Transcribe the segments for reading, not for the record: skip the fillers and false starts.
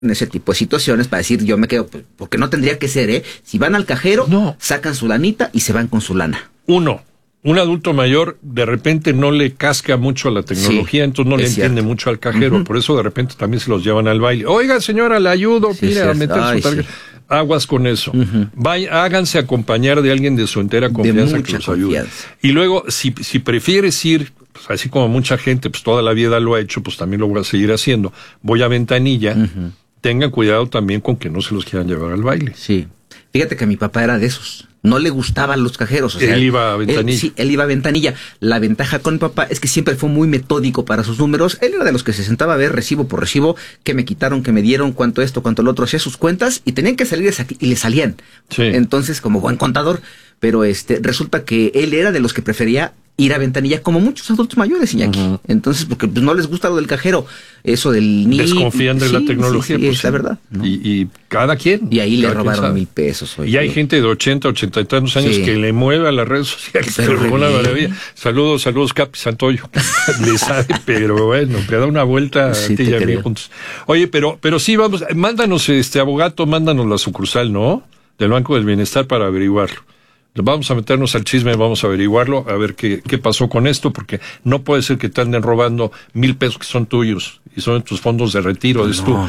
en ese tipo de situaciones para decir, yo me quedo, porque no tendría que ser, si van al cajero, sacan su lanita y se van con su lana. Un adulto mayor de repente no le casca mucho a la tecnología, entonces no le entiende mucho al cajero, por eso de repente también se los llevan al baile. Oiga, señora, le ayudo, mire, a meter su tarjeta. Aguas con eso. Háganse acompañar de alguien de su entera confianza que los ayude. Y luego, si prefieres ir, pues así como mucha gente, pues toda la vida lo ha hecho, pues también lo voy a seguir haciendo. Voy a ventanilla. Tengan cuidado también con que no se los quieran llevar al baile. Sí. Fíjate que mi papá era de esos. No le gustaban los cajeros. O sea, él iba a ventanilla. Él iba a ventanilla. La ventaja con mi papá es que siempre fue muy metódico para sus números. Él era de los que se sentaba a ver recibo por recibo, qué me quitaron, qué me dieron, cuánto esto, cuánto lo otro, hacía sus cuentas y tenían que salir y le salían. Sí. Entonces, como buen contador, pero resulta que él era de los que prefería ir a ventanilla, como muchos adultos mayores, Iñaki. Entonces, porque pues, no les gusta lo del cajero, eso del NIP. Desconfían de la tecnología. Sí, es la verdad. ¿No? Y cada quien. Y ahí le robaron 1,000 pesos. Y hay gente de 80 y tantos años que le mueve a las redes sociales. Pero una maravilla. Saludos, Capi Santoyo. Le sabe, pero bueno, le da una vuelta a ti y a mí juntos. Oye, pero sí, vamos, mándanos, abogado, mándanos la sucursal, ¿no? Del Banco del Bienestar para averiguarlo. Vamos a meternos al chisme, vamos a averiguarlo, a ver qué pasó con esto, porque no puede ser que te anden robando 1,000 pesos que son tuyos y son tus fondos de retiro.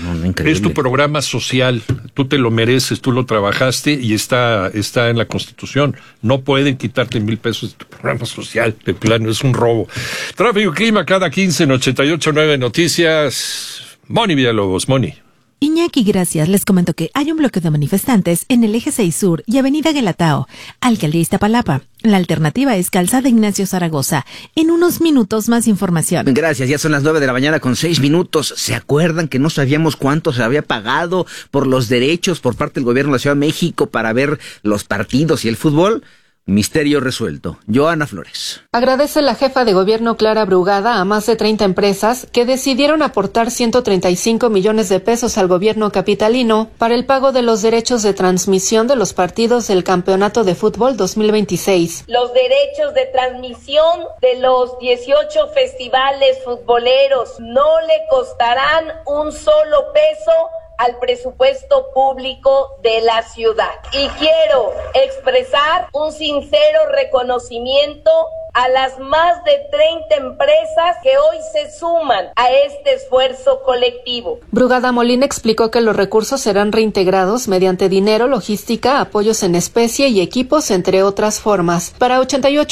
Es tu programa social, tú te lo mereces, tú lo trabajaste y está en la Constitución. No pueden quitarte 1,000 pesos de tu programa social, de plano, es un robo. Tráfico y clima cada 15 en 88.9 Noticias. Moni Villalobos, Moni. Iñaki, gracias. Les comento que hay un bloqueo de manifestantes en el Eje 6 Sur y Avenida Guelatao, Alcaldía Iztapalapa. La alternativa es Calzada Ignacio Zaragoza. En unos minutos más información. Gracias, ya son las 9:06 a.m. ¿Se acuerdan que no sabíamos cuánto se había pagado por los derechos por parte del gobierno de la Ciudad de México para ver los partidos y el fútbol? Misterio resuelto. Joana Flores. Agradece la jefa de gobierno Clara Brugada a más de 30 empresas que decidieron aportar 135 millones de pesos al gobierno capitalino para el pago de los derechos de transmisión de los partidos del Campeonato de Fútbol 2026. Los derechos de transmisión de los 18 festivales futboleros no le costarán un solo peso al presupuesto público de la ciudad. Y quiero expresar un sincero reconocimiento a las más de 30 empresas que hoy se suman a este esfuerzo colectivo. Brugada Molina explicó que los recursos serán reintegrados mediante dinero, logística, apoyos en especie y equipos, entre otras formas. Para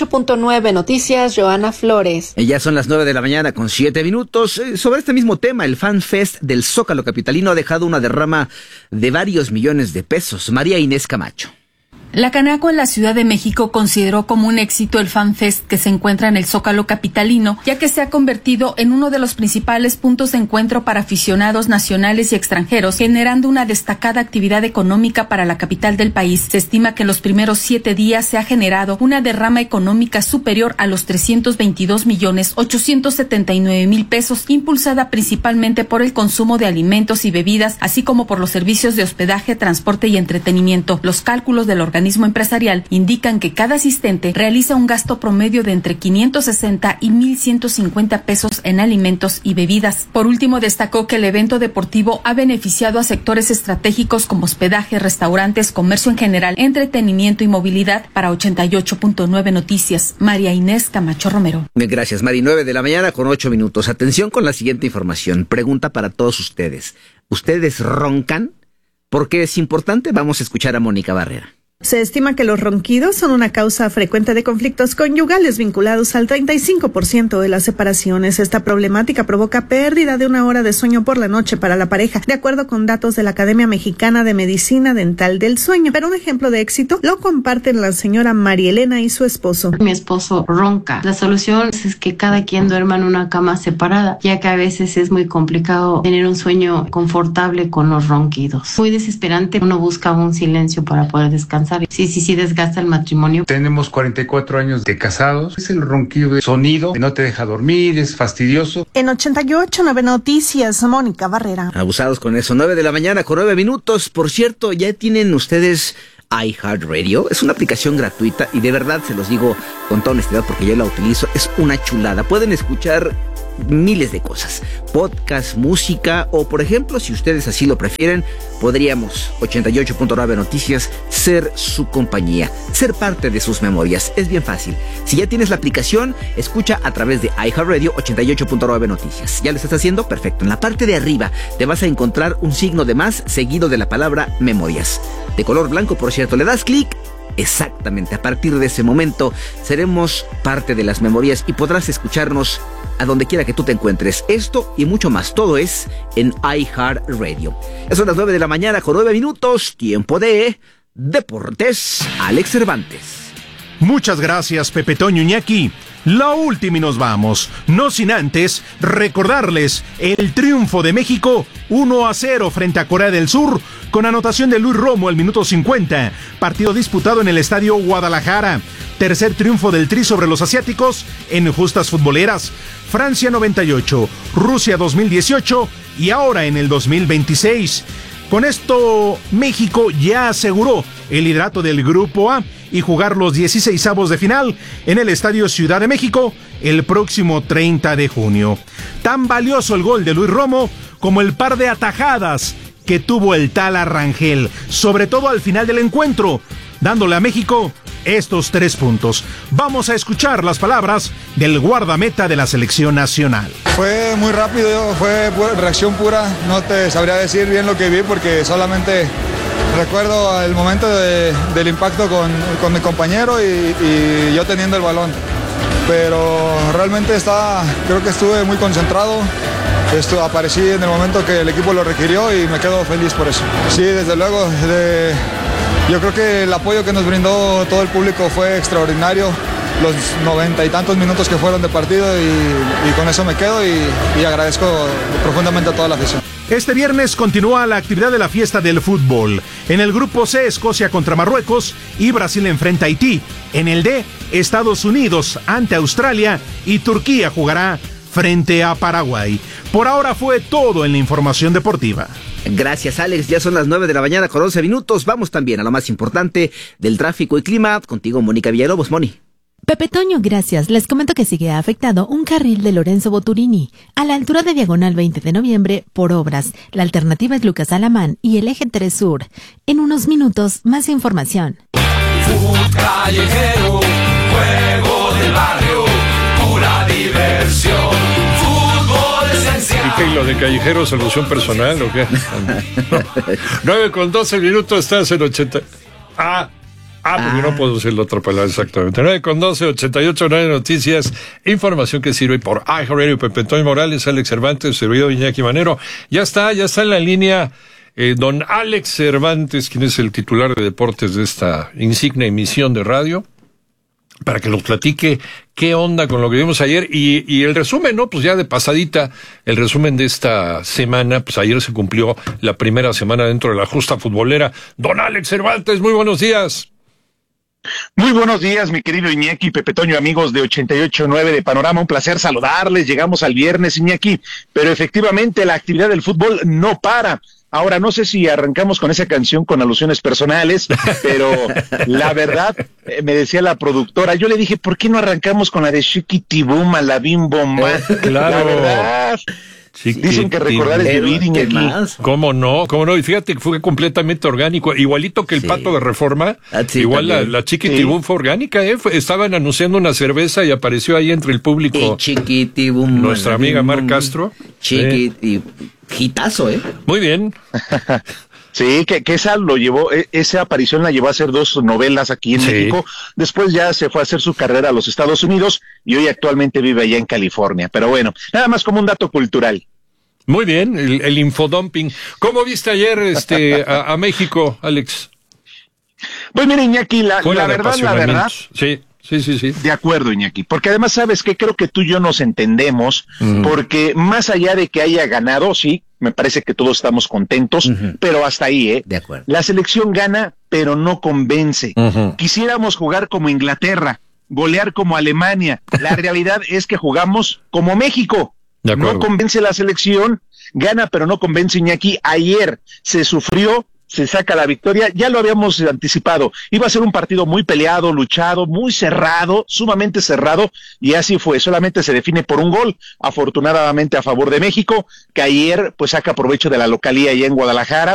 88.9 Noticias, Joana Flores. Ya son las 9:07 a.m. Sobre este mismo tema, el Fan Fest del Zócalo capitalino ha dejado una derrama de varios millones de pesos. María Inés Camacho. La Canaco en la Ciudad de México consideró como un éxito el Fan Fest que se encuentra en el Zócalo capitalino, ya que se ha convertido en uno de los principales puntos de encuentro para aficionados nacionales y extranjeros, generando una destacada actividad económica para la capital del país. Se estima que en los primeros 7 días se ha generado una derrama económica superior a los 322.879.000 pesos, impulsada principalmente por el consumo de alimentos y bebidas, así como por los servicios de hospedaje, transporte y entretenimiento. Los cálculos del organismo empresarial indican que cada asistente realiza un gasto promedio de entre 560 y 1,150 pesos en alimentos y bebidas. Por último, destacó que el evento deportivo ha beneficiado a sectores estratégicos como hospedaje, restaurantes, comercio en general, entretenimiento y movilidad. Para 88.9 Noticias, María Inés Camacho Romero. Gracias, Mari. 9:08 a.m. Atención con la siguiente información. Pregunta para todos ustedes. ¿Ustedes roncan? ¿Por qué es importante? Vamos a escuchar a Mónica Barrera. Se estima que los ronquidos son una causa frecuente de conflictos conyugales vinculados al 35% de las separaciones. Esta problemática provoca pérdida de 1 hora de sueño por la noche para la pareja, de acuerdo con datos de la Academia Mexicana de Medicina Dental del Sueño. Pero un ejemplo de éxito lo comparten la señora María Elena y su esposo. Mi esposo ronca. La solución es que cada quien duerma en una cama separada, ya que a veces es muy complicado tener un sueño confortable con los ronquidos. Muy desesperante, uno busca un silencio para poder descansar. Sí, desgasta el matrimonio. Tenemos 44 años de casados. Es el ronquido de sonido que no te deja dormir, es fastidioso. En 88.9 Noticias, Mónica Barrera. Abusados con eso. 9:09 a.m. Por cierto, ¿ya tienen ustedes iHeartRadio? Es una aplicación gratuita y de verdad se los digo con toda honestidad porque yo la utilizo. Es una chulada. Pueden escuchar miles de cosas. Podcast, música o, por ejemplo, si ustedes así lo prefieren, podríamos, 88.9 Noticias, ser su compañía, ser parte de sus memorias. Es bien fácil. Si ya tienes la aplicación, escucha a través de iHeartRadio 88.9 Noticias. ¿Ya lo estás haciendo? Perfecto. En la parte de arriba te vas a encontrar un signo de más seguido de la palabra memorias. De color blanco, por cierto. Le das clic. Exactamente, a partir de ese momento seremos parte de las memorias y podrás escucharnos a donde quiera que tú te encuentres. Esto y mucho más, todo es en iHeartRadio. Son las 9 de la mañana con 9 minutos, tiempo de Deportes. Alex Cervantes. Muchas gracias, Pepe Toño Iñaki. La última y nos vamos, no sin antes recordarles el triunfo de México 1-0 frente a Corea del Sur, con anotación de Luis Romo al minuto 50, partido disputado en el Estadio Guadalajara. Tercer triunfo del Tri sobre los asiáticos en justas futboleras. Francia 98, Rusia 2018 y ahora en el 2026. Con esto, México ya aseguró el liderato del Grupo A y jugar los 16avos de final en el Estadio Ciudad de México el próximo 30 de junio. Tan valioso el gol de Luis Romo como el par de atajadas que tuvo el Tala Rangel, sobre todo al final del encuentro, dándole a México estos 3 puntos. Vamos a escuchar las palabras del guardameta de la selección nacional. Fue muy rápido, fue reacción pura, no te sabría decir bien lo que vi porque solamente recuerdo el momento del impacto con mi compañero y yo teniendo el balón. Pero realmente creo que estuve muy concentrado. Aparecí en el momento que el equipo lo requirió y me quedo feliz por eso. Sí, desde luego, yo creo que el apoyo que nos brindó todo el público fue extraordinario. Los 90 y tantos minutos que fueron de partido y con eso me quedo y agradezco profundamente a toda la afición. Este viernes continúa la actividad de la fiesta del fútbol. En el grupo C, Escocia contra Marruecos y Brasil enfrenta a Haití. En el D, Estados Unidos ante Australia y Turquía jugará frente a Paraguay. Por ahora fue todo en la información deportiva. Gracias, Alex. Ya son las 9 de la mañana con 11 minutos. Vamos también a lo más importante del tráfico y clima. Contigo, Mónica Villalobos. Moni. Pepe Toño, gracias. Les comento que sigue afectado un carril de Lorenzo Boturini a la altura de Diagonal 20 de noviembre por obras. La alternativa es Lucas Alamán y el eje 3 Sur. En unos minutos, más información. Fútbol callejero, juego del barrio, pura diversión. Fútbol esencial. ¿Y qué? ¿Lo de callejero, solución personal o qué? 9 con 12 minutos, estás en 80. Porque no puedo decir la otra palabra exactamente. 9 con 12, 88.9 Noticias, información que sirve por iHeartRadio. Pepe Toño Morales, Alex Cervantes, servidor Iñaki Manero. Ya está en la línea don Alex Cervantes, quien es el titular de deportes de esta insignia emisión de radio, para que nos platique qué onda con lo que vimos ayer y el resumen, ¿no? Pues ya de pasadita, el resumen de esta semana, pues ayer se cumplió la primera semana dentro de la justa futbolera. Don Alex Cervantes, muy buenos días. Muy buenos días, mi querido Iñaki, Pepe Toño, amigos de 88.9 de Panorama, un placer saludarles. Llegamos al viernes, Iñaki, pero efectivamente la actividad del fútbol no para. Ahora, no sé si arrancamos con esa canción con alusiones personales, pero la verdad, me decía la productora, yo le dije, ¿por qué no arrancamos con la de Chiquitibum, la Bim Bomba? Claro. La verdad. Dicen que recordar es vivir, Iñaki. ¿Cómo no? Y fíjate que fue completamente orgánico, igualito que el Pato de Reforma, igual la Chiquitibum fue orgánica, estaban anunciando una cerveza y apareció ahí entre el público Chiquitibum, nuestra amiga Mar Castro. Hitazo, Muy bien. Sí, que esa aparición la llevó a hacer 2 novelas aquí en México, después ya se fue a hacer su carrera a los Estados Unidos y hoy actualmente vive allá en California, pero bueno, nada más como un dato cultural. Muy bien, el infodumping. ¿Cómo viste ayer a México, Alex? Pues mira, Iñaki, la verdad. Sí. De acuerdo, Iñaki, porque además sabes que creo que tú y yo nos entendemos, porque más allá de que haya ganado, sí, me parece que todos estamos contentos, pero hasta ahí, De acuerdo. La selección gana, pero no convence. Quisiéramos jugar como Inglaterra, golear como Alemania. La realidad es que jugamos como México. No convence la selección, gana, pero no convence, Iñaki. Ayer se sufrió se saca la victoria. Ya lo habíamos anticipado, iba a ser un partido muy peleado, luchado, muy cerrado, sumamente cerrado, y así fue. Solamente se define por un gol, afortunadamente a favor de México, que ayer pues saca provecho de la localía allá en Guadalajara,